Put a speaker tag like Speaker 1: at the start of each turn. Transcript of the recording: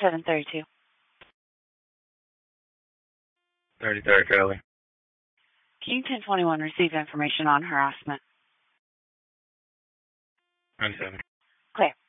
Speaker 1: 732.
Speaker 2: 33rd, Charlie.
Speaker 1: King 1021 receive information on harassment.
Speaker 2: 97.
Speaker 1: Clear.